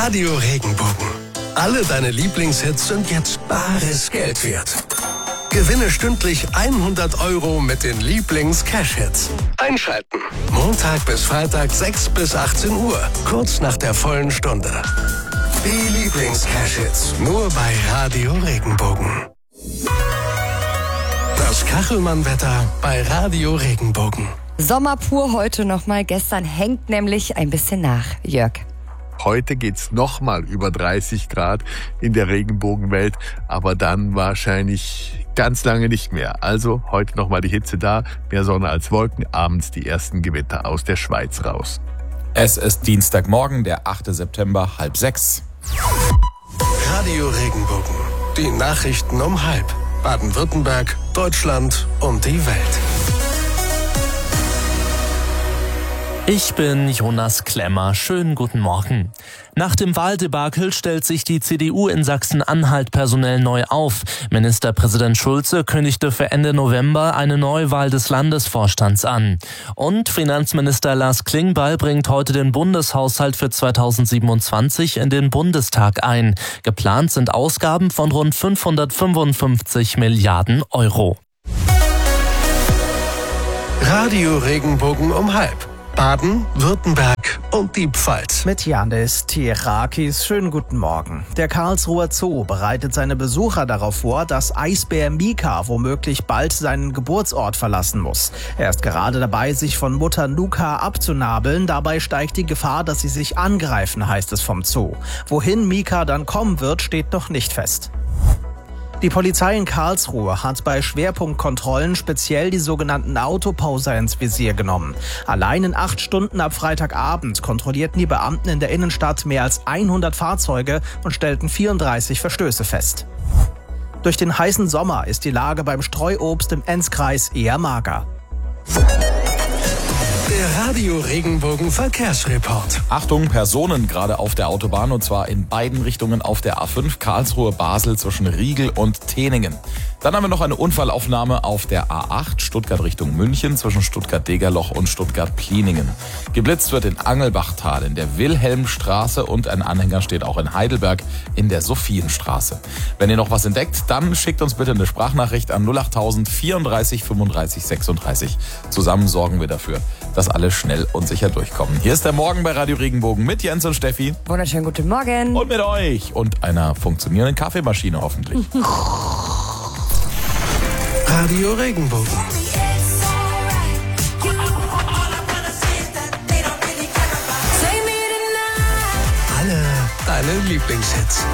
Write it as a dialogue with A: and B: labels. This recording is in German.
A: Radio Regenbogen. Alle deine Lieblingshits sind jetzt bares Geld wert. Gewinne stündlich 100 € mit den Lieblings-Cash-Hits. Einschalten. Montag bis Freitag 6 bis 18 Uhr. Kurz nach der vollen Stunde. Die Lieblings-Cash-Hits. Nur bei Radio Regenbogen. Das Kachelmann-Wetter bei Radio Regenbogen.
B: Sommer pur heute nochmal. Gestern hängt nämlich ein bisschen nach. Jörg.
C: Heute geht's nochmal über 30 Grad in der Regenbogenwelt, aber dann wahrscheinlich ganz lange nicht mehr. Also heute nochmal die Hitze da, mehr Sonne als Wolken, abends die ersten Gewitter aus der Schweiz raus.
D: Es ist Dienstagmorgen, der 8. September, 5:30.
A: Radio Regenbogen. Die Nachrichten um 5. Baden-Württemberg, Deutschland und die Welt.
E: Ich bin Jonas Klemmer. Schönen guten Morgen. Nach dem Wahldebakel stellt sich die CDU in Sachsen-Anhalt personell neu auf. Ministerpräsident Schulze kündigte für Ende November eine Neuwahl des Landesvorstands an. Und Finanzminister Lars Klingbeil bringt heute den Bundeshaushalt für 2027 in den Bundestag ein. Geplant sind Ausgaben von rund 555 Milliarden Euro.
A: Radio Regenbogen um 5. Baden, Württemberg und die Pfalz.
F: Mit Janis Tierakis. Schönen guten Morgen. Der Karlsruher Zoo bereitet seine Besucher darauf vor, dass Eisbär Mika womöglich bald seinen Geburtsort verlassen muss. Er ist gerade dabei, sich von Mutter Nuka abzunabeln. Dabei steigt die Gefahr, dass sie sich angreifen, heißt es vom Zoo. Wohin Mika dann kommen wird, steht noch nicht fest. Die Polizei in Karlsruhe hat bei Schwerpunktkontrollen speziell die sogenannten Autoposer ins Visier genommen. Allein in 8 Stunden ab Freitagabend kontrollierten die Beamten in der Innenstadt mehr als 100 Fahrzeuge und stellten 34 Verstöße fest. Durch den heißen Sommer ist die Lage beim Streuobst im Enzkreis eher mager.
A: Der Radio Regenbogen Verkehrsreport.
D: Achtung, Personen gerade auf der Autobahn, und zwar in beiden Richtungen auf der A5 Karlsruhe-Basel zwischen Riegel und Teningen. Dann haben wir noch eine Unfallaufnahme auf der A8 Stuttgart Richtung München zwischen Stuttgart-Degerloch und Stuttgart-Pliningen. Geblitzt wird in Angelbachtal in der Wilhelmstraße und ein Anhänger steht auch in Heidelberg in der Sophienstraße. Wenn ihr noch was entdeckt, dann schickt uns bitte eine Sprachnachricht an 08000 34 35 36. Zusammen sorgen wir dafür, dass alle schnell und sicher durchkommen. Hier ist der Morgen bei Radio Regenbogen mit Jens und Steffi.
B: Wunderschönen guten Morgen.
D: Und mit euch und einer funktionierenden Kaffeemaschine hoffentlich.
A: Radio Regenbogen. Alle deine Lieblingshits.